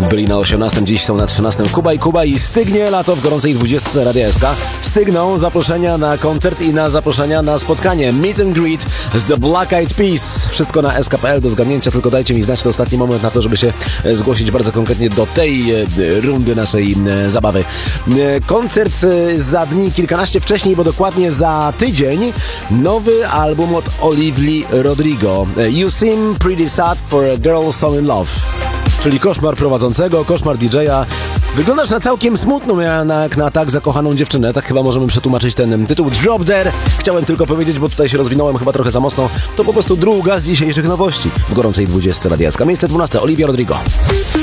Byli na 18, dziś są na 13. Kuba i stygnie lato w gorącej 20 Radia SK. Stygną zaproszenia na koncert i na zaproszenia na spotkanie. Meet and greet z The Black Eyed Peas. Wszystko na sk.pl do zgadnięcia, tylko dajcie mi znać, to ostatni moment na to, żeby się zgłosić bardzo konkretnie do tej rundy naszej zabawy. Koncert za dni kilkanaście wcześniej, bo dokładnie za tydzień nowy album od Olivia Rodrigo. You seem pretty sad for a girl so in love. Czyli koszmar prowadzącego, koszmar DJ-a. Wyglądasz na całkiem smutną, jak na tak zakochaną dziewczynę. Tak chyba możemy przetłumaczyć ten tytuł. Drop There. Chciałem tylko powiedzieć, bo tutaj się rozwinąłem chyba trochę za mocno. To po prostu druga z dzisiejszych nowości w gorącej 20 Radia SK. Miejsce 12. Olivia Rodrigo.